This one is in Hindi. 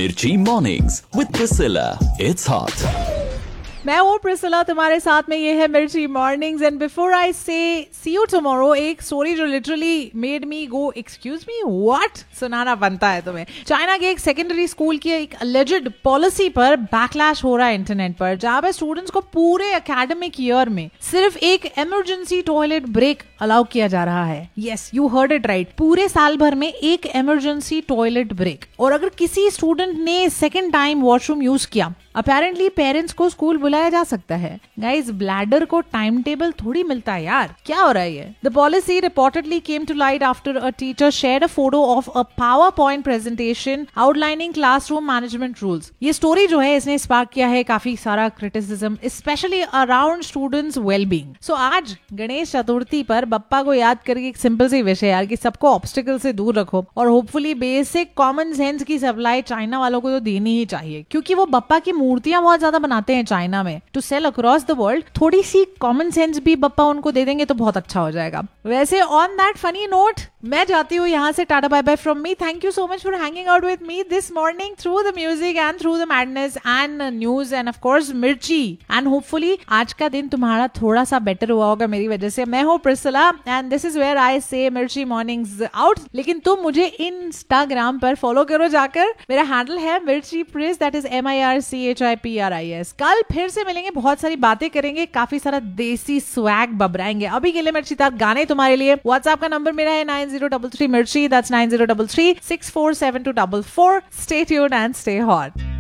Mirchi Mornings with Priscilla. It's hot. मैं हूँ प्रिसिला, तुम्हारे साथ में ये है मिर्ची मॉर्निंग्स। एंड बिफोर आई से सी यू टुमारो, एक स्टोरी जो literally made me go excuse me what सुनाना बनता है तुम्हें। चाइना के एक सेकेंडरी स्कूल की एक अलेजिड पॉलिसी पर बैकलैश हो रहा है इंटरनेट पर, जहां पे स्टूडेंट्स को पूरे एकेडमिक ईयर में सिर्फ एक इमरजेंसी टॉयलेट ब्रेक अलाउ किया जा रहा है। Yes, you heard it right, पूरे साल भर में एक इमरजेंसी टॉयलेट ब्रेक। और अगर किसी स्टूडेंट ने सेकेंड टाइम वॉशरूम यूज किया, अपेरेंटली पेरेंट्स को स्कूल बुलाया जा सकता है। गाइस, ब्लैडर को टाइम टेबल थोड़ी मिलता है यार, क्या हो रहा है ये? The policy reportedly came to light after a teacher shared a photo of a power point presentation outlining classroom management rules. ये स्टोरी जो है इसने स्पार्क किया है काफी सारा criticism, specially around students wellbeing. सो आज गणेश चतुर्थी पर बप्पा को याद करके एक सिंपल सी विषय यार कि सबको ऑब्स्टिकल से दूर रखो और होपफुली बेसिक कॉमन सेंस की सप्लाई चाइना वालों को तो देनी ही चाहिए, क्योंकि वो बप्पा की मूर्तियां बहुत ज्यादा बनाते हैं चाइना में to cell across the world. थोड़ी सी कॉमन सेंस भी बप्पा उनको दे देंगे तो बहुत अच्छा हो जाएगा। वैसे ऑन दैट फनी नोट मैं जाती हूँ यहाँ से, tata bye bye from me. Thank you so much for hanging out with me this morning through the music and through the madness and news end of course मिर्ची। एंड होपफुली आज का दिन तुम्हारा थोड़ा सा बेटर हुआ होगा मेरी वजह से। मैं हूँ Priscilla and this is where I से मिर्ची मॉर्निंग्स आउट। लेकिन तुम मुझे इंस्टाग्राम पर फॉलो करो जाकर, मेरा हैंडल है मिर्ची प्रिस, दैट इज MIRCHIPRIS। कल फिर से मिलेंगे, बहुत सारी बातें करेंगे, काफी सारा देसी स्वैग बबराएंगे। अभी के लिए मिर्ची तार गाने तुम्हारे लिए। व्हाट्सएप का नंबर मेरा है 9033 मिर्ची, that's 9033 647244। Stay tuned and stay hot.